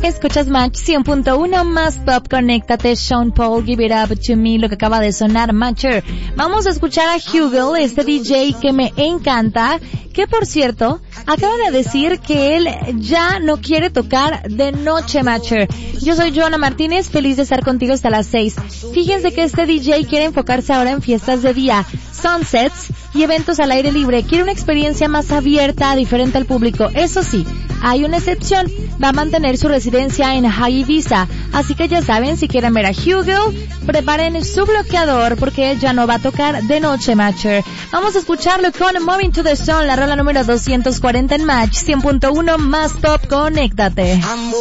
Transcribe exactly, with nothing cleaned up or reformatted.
Escuchas Match cien punto uno más Pop, conéctate. Sean Paul, Give It Up To Me, lo que acaba de sonar, Matcher. Vamos a escuchar a Hugel, este D J que me encanta, que por cierto, acaba de decir que él ya no quiere tocar de noche, Matcher. Yo soy Joana Martínez, feliz de estar contigo hasta las seis. Fíjense que este D J quiere enfocarse ahora en fiestas de día, sunsets y eventos al aire libre. Quiere una experiencia más abierta, diferente al público. Eso sí, hay una excepción. Va a mantener su residencia en High Ibiza. Así que ya saben, si quieren ver a Hugel, preparen su bloqueador porque él ya no va a tocar de noche, Matcher. Vamos a escucharlo con Moving to the Sun, la rola número doscientos cuarenta en Match cien punto uno más Pop, conéctate.